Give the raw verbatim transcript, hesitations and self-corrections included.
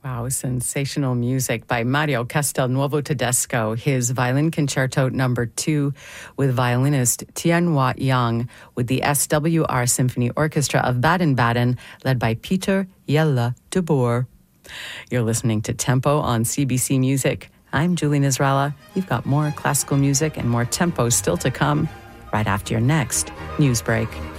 Wow, sensational music by Mario Castelnuovo Tedesco, his Violin Concerto number two with violinist Tianhua Yang with the S W R Symphony Orchestra of Baden-Baden, led by Peter Jelle de Boer. You're listening to Tempo on C B C Music. I'm Julie Nizralla. You've got more classical music and more tempo still to come right after your next news break.